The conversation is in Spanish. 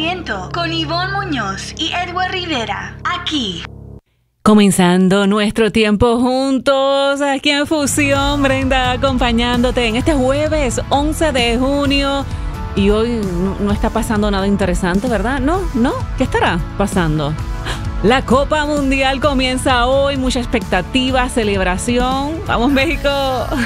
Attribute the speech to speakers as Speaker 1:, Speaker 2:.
Speaker 1: talento con Ivonne Muñoz y Edward Rivera. Aquí.
Speaker 2: Comenzando nuestro tiempo juntos, aquí en Fusión, Brenda acompañándote en este jueves 11 de junio. Y hoy no está pasando nada interesante, ¿verdad? No, ¿qué estará pasando? La Copa Mundial comienza hoy, mucha expectativa, celebración. ¡Vamos, México!